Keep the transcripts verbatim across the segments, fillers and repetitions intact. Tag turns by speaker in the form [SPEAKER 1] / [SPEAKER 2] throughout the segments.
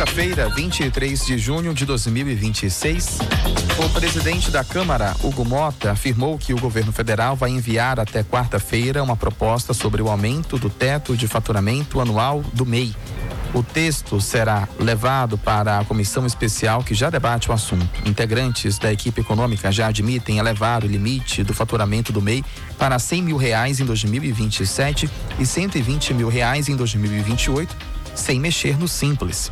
[SPEAKER 1] Terça-feira, vinte e três de junho de dois mil e vinte e seis, o presidente da Câmara, Hugo Mota, afirmou que o governo federal vai enviar até quarta-feira uma proposta sobre o aumento do teto de faturamento anual do M E I. O texto será levado para a comissão especial que já debate o assunto. Integrantes da equipe econômica já admitem elevar o limite do faturamento do M E I para cem mil reais em dois mil e vinte e sete e cento e vinte mil reais em dois mil e vinte e oito, sem mexer no Simples.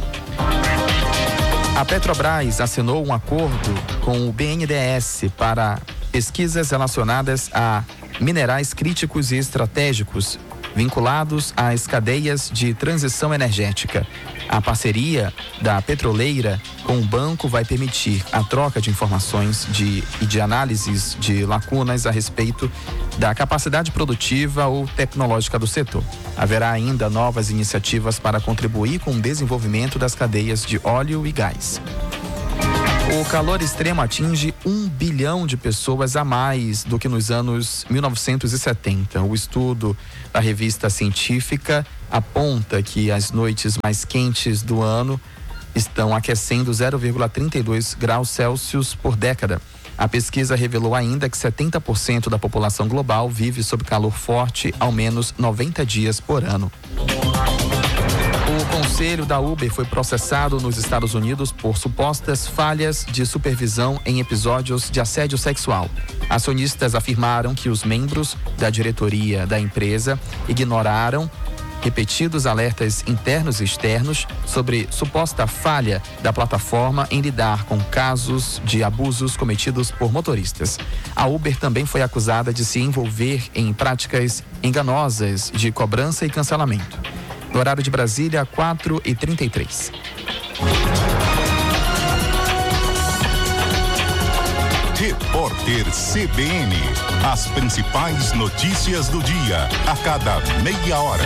[SPEAKER 1] A Petrobras assinou um acordo com o B N D E S para pesquisas relacionadas a minerais críticos e estratégicos vinculados às cadeias de transição energética. A parceria da petroleira com o banco vai permitir a troca de informações de, e de análises de lacunas a respeito da capacidade produtiva ou tecnológica do setor. Haverá ainda novas iniciativas para contribuir com o desenvolvimento das cadeias de óleo e gás. O calor extremo atinge um bilhão de pessoas a mais do que nos anos mil novecentos e setenta. O estudo da revista científica aponta que as noites mais quentes do ano estão aquecendo zero vírgula trinta e dois graus Celsius por década. A pesquisa revelou ainda que setenta por cento da população global vive sob calor forte ao menos noventa dias por ano. O conselho da Uber foi processado nos Estados Unidos por supostas falhas de supervisão em episódios de assédio sexual. Acionistas afirmaram que os membros da diretoria da empresa ignoraram repetidos alertas internos e externos sobre suposta falha da plataforma em lidar com casos de abusos cometidos por motoristas. A Uber também foi acusada de se envolver em práticas enganosas de cobrança e cancelamento. No horário de Brasília, quatro e trinta e três.
[SPEAKER 2] Repórter C B N. As principais notícias do dia, a cada meia hora.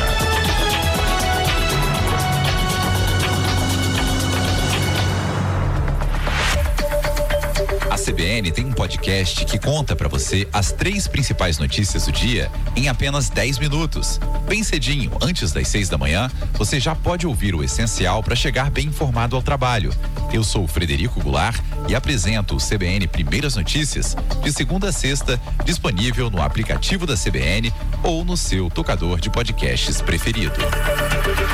[SPEAKER 3] A C B N tem um podcast que conta pra você as três principais notícias do dia em apenas dez minutos. Bem cedinho, antes das seis da manhã, você já pode ouvir o essencial para chegar bem informado ao trabalho. Eu sou o Frederico Goulart e apresento o C B N Primeiras Notícias de segunda a sexta, disponível no aplicativo da C B N ou no seu tocador de podcasts preferido.